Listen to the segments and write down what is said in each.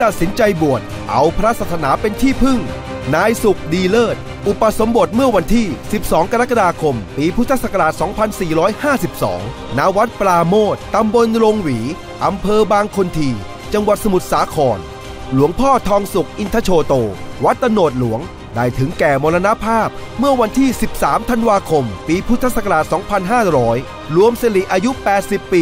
ตัดสินใจบวชเอาพระศาสนาเป็นที่พึ่งนายสุขดีเลิศอุปสมบทเมื่อวันที่ 12 กรกฎาคม ปีพุทธศักราช 2452 ณ วัดปราโมทย์ตำบลโรงหวีอำเภอบางคนที จังหวัดสมุทรสาคร หลวงพ่อทองสุขอินทโชโต วัดตโนดหลวง ได้ถึงแก่มรณภาพเมื่อวันที่ 13 ธันวาคม ปีพุทธศักราช 2500 รวมสิริอายุ 80 ปี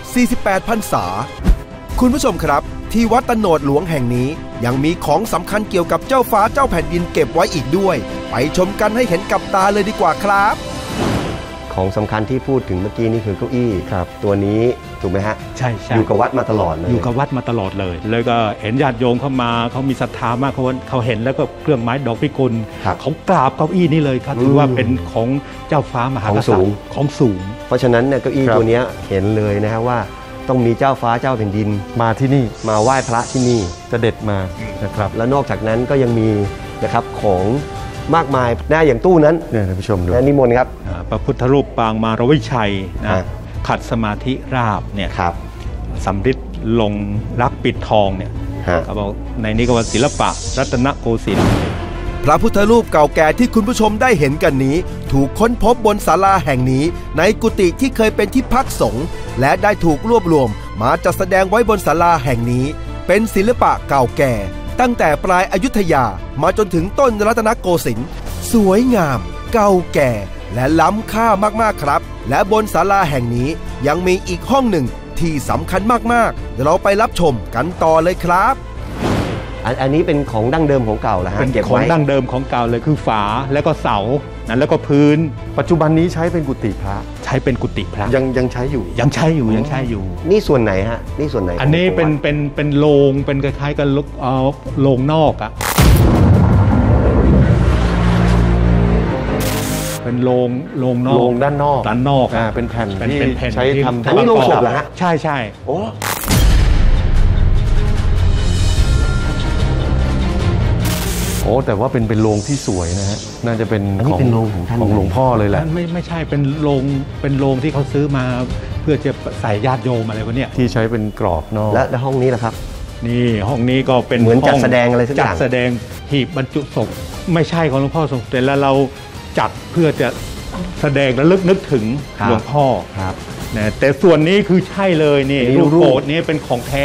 48 พรรษา คุณผู้ชมครับที่วัดตโนดหลวงแห่งนี้ยังมีของสำคัญเกี่ยวกับเจ้าฟ้าเจ้าแผ่นดินเก็บไว้อีกด้วยไปชมกันให้เห็นกับตาเลยดีกว่าครับของสำคัญที่พูดถึงเมื่อกี้นี่คือเก้าอี้ครับตัวนี้ถูกไหมฮะใช่อยู่กับวัดมาตลอดเลยอยู่กับวัดมาตลอดเลยแล้วก็เห็นญาติโยมเข้ามาเขามีศรัทธามากเขาเห็นแล้วก็เครื่องไม้ดอกพิกุลเขากราบเก้าอี้นี่เลยครับถือว่าเป็นของเจ้าฟ้ามหากษัตริย์ของสูงเพราะฉะนั้นเนี่ยเก้าอี้ตัวนี้เห็นเลยนะฮะว่าต้องมีเจ้าฟ้าเจ้าแผ่นดินมาที่นี่มาไหว้พระที่นี่เสด็จมานะครับแล้วนอกจากนั้นก็ยังมีนะครับของมากมายนะอย่างตู้นั้นเนี่ยท่านผู้ชมดูนิมนต์ครับพระพุทธรูปปางมารวิชัยนะขัดสมาธิราบเนี่ยครับสำริดลงรักปิดทองเนี่ยเขาบอกในนี้ก็ว่าศิลปะรัตนโกสินทร์พระพุทธรูปเก่าแก่ที่คุณผู้ชมได้เห็นกันนี้ถูกค้นพบบนศาลาแห่งนี้ในกุฏิที่เคยเป็นที่พักสงฆ์และได้ถูกรวบรวมมาจัดแสดงไว้บนศาลาแห่งนี้เป็นศิลปะเก่าแก่ตั้งแต่ปลายอยุธยามาจนถึงต้นรัตนโกสินทร์สวยงามเก่าแก่และล้ำค่ามากๆครับและบนศาลาแห่งนี้ยังมีอีกห้องหนึ่งที่สำคัญมากๆเราไปรับชมกันต่อเลยครับอันนี้เป็นของดั้งเดิมของเก่าแล้วฮะเป็นของดั้งเดิมของเก่าเลยคือฝาแล้วก็เสาแล้วก็พื้นปัจจุบันนี้ใช้เป็นกุฏิพระใช้เป็นกุฏิพระยังใช้อยู่นี่ส่วนไหนฮะนี่ส่วนไหนอันนี้เป็นโรงเป็นคล้ายๆกับโรงนอกอะเป็นโรงนอกโรงด้านนอกเป็นแผ่นที่ใช้ทำอันนี้โรงศพเหรอฮะใช่โอ้แต่ว่าเป็นโรงที่สวยนะฮะน่าจะเป็นของโรงของท่านของหลวงพ่อเลยแหละไม่ใช่เป็นโรงที่เขาซื้อมาเพื่อจะใส่ญาติโยมอะไรพวกนี้ที่ใช้เป็นกรอบนอกและห้องนี้ล่ะครับนี่ห้องนี้ก็เป็นเหมือนจัดแสดงอะไรสักอย่างจัดแสดงหีบบรรจุศพไม่ใช่ของหลวงพ่อทรงแต่แล้วเราจัดเพื่อจะแสดงและลึกนึกถึงหลวงพ่อครับนะแต่ส่วนนี้คือใช่เลยนี่รูปโกรธนี้เป็นของแท้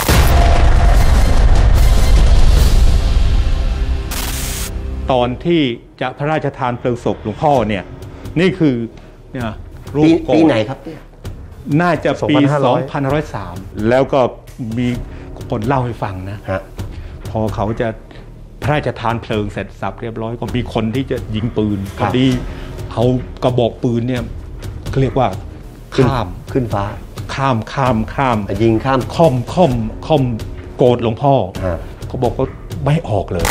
ตอนที่จะพระราชทานเพลิงศพหลวงพ่อเนี่ยนี่คือเนี่ยรูปปีไหนครับน่าจะปี 2503 แล้วก็มีคนเล่าให้ฟังนะพอเขาจะพระราชทานเพลิงเสร็จสับเรียบร้อยก็มีคนที่จะยิงปืนพอดีเอากระบอกปืนเนี่ยเขาเรียกว่าขึ้นฟ้าข้ามยิงข้ามค่อมโกรธหลวงพ่อเขาบอกว่าไม่ออกเลย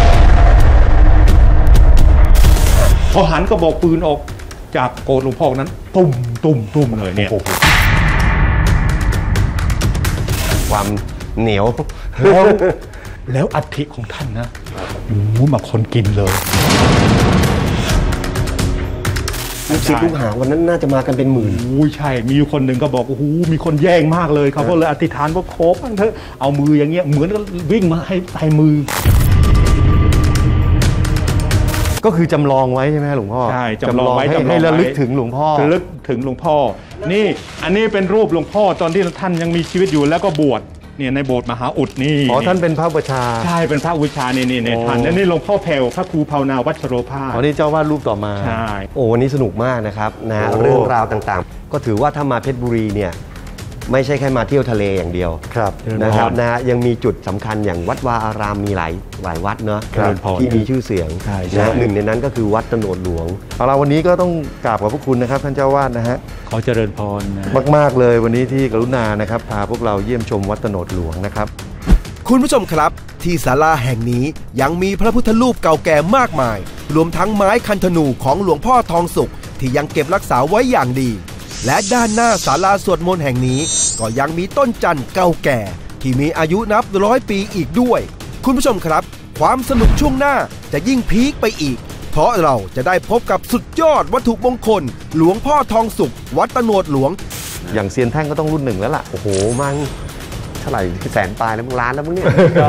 พอหันกระบอกปืนออกจากโกรธหลวงพ่อนั้นตุ้มเลยเนี่ยความเหนียวแล้วอัฐิของท่านนะมาคนกินเลยลูกศิษย์ลูกหาวันนั้นน่าจะมากันเป็นหมื่นใช่มีคนหนึ่งก็บอกโอ้โหมีคนแย่งมากเลยเขาก็เลยอธิษฐานว่าขอบ้างเถอะเอามืออย่างเงี้ยเหมือนกับวิ่งมาให้ใส่มือก็คือจำลองไว้ใช่ไหมหลวงพ่อใช่จำลองไว้ให้ระลึกถึงหลวงพ่อระลึกถึงหลวงพ่อนี่อันนี้เป็นรูปหลวงพ่อตอนที่ท่านยังมีชีวิตอยู่แล้วก็บวชเนี่ยในโบสถ์มหาอุดนี่ท่านเป็นพระอุปชาใช่เป็นพระอุปชานี่ท่านและนี่หลวงพ่อแผ่วพระครูภาวนาวัชโรภาสนี่เจ้าวาดรูปต่อมาใช่วันนี้สนุกมากนะครับนะเรื่องราวต่างๆก็ถือว่าถ้ามาเพชรบุรีเนี่ยไม่ใช่แค่มาเที่ยวทะเลอย่างเดียวนะครับนะยังมีจุดสำคัญอย่างวัดวาอารามมีหลายวัดเนาะที่มีชื่อเสียงนะหนึ่งในนั้นก็คือวัดตโนดหลวงเราวันนี้ก็ต้องกราบขอบพระคุณนะครับท่านเจ้าวาดนะฮะขอเจริญพรมากๆเลยวันนี้ที่กรุณานะครับพาพวกเราเยี่ยมชมวัดตโนดหลวงนะครับคุณผู้ชมครับที่ศาลาแห่งนี้ยังมีพระพุทธรูปเก่าแก่มากมายรวมทั้งไม้คันธนูของหลวงพ่อทองสุขที่ยังเก็บรักษาไว้อย่างดีและด้านหน้าศาลาสวดมนต์แห่งนี้ก็ยังมีต้นจันทร์เก่าแก่ที่มีอายุนับ100 ปีอีกด้วยคุณผู้ชมครับความสนุกช่วงหน้าจะยิ่งพีคไปอีกเพราะเราจะได้พบกับสุดยอดวัตถุมงคลหลวงพ่อทองสุขวัดตโนดหลวงอย่างเซียนแท่งก็ต้องรุ่น 1แล้วล่ะโอ้โหมันเท่าไหร่แสนปลายแล้วมึงล้านแล้วมึงเนี่ย